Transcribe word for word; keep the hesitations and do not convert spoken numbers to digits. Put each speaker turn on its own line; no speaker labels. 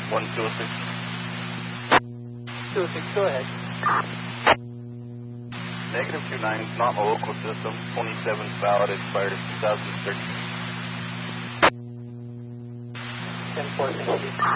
one two six.
two six, go ahead.
Negative two nine, not my local system, twenty-seven valid, expired two thousand thirteen.
ten four, thank you.